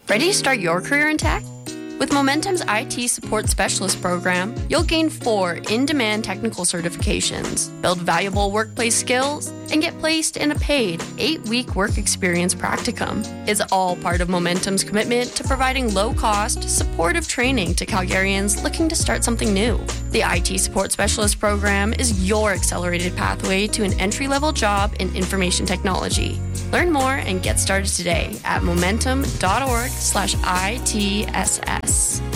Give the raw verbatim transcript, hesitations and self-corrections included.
Ready to start your career in tech? With Momentum's I T Support Specialist program, you'll gain four in-demand technical certifications, build valuable workplace skills, and get placed in a paid eight-week work experience practicum. It's all part of Momentum's commitment to providing low-cost, supportive training to Calgarians looking to start something new. The I T Support Specialist program is your accelerated pathway to an entry-level job in information technology. Learn more and get started today at momentum.org slash ITSS.